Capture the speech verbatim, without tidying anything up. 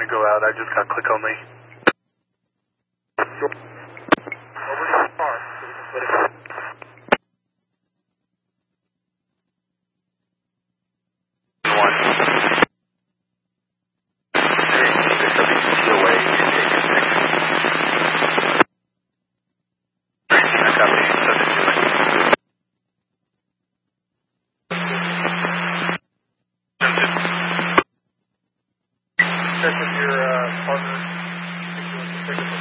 to go out. I just got click only. Over to the car so we can put it in. Check with your uh, partner.